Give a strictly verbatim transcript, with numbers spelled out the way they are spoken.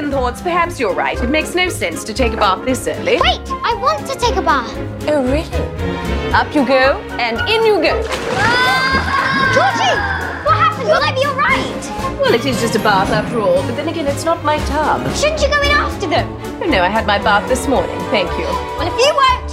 second thoughts, perhaps you're right. It makes no sense to take a bath this early. Wait, I want to take a bath. Oh, really? Up you go, and in you go. Ah! Georgie, what happened? Will I be all right? Well, it is just a bath after all, but then again, it's not my tub. Shouldn't you go in after them? Oh, no, I had my bath this morning, thank you. Well, if you weren't